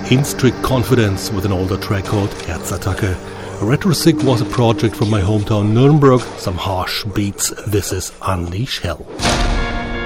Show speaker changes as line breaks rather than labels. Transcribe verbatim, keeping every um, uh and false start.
In strict confidence with an older track called Herzattacke. Retrosick was a project from my hometown Nuremberg, some harsh beats. This is Unleash Hell.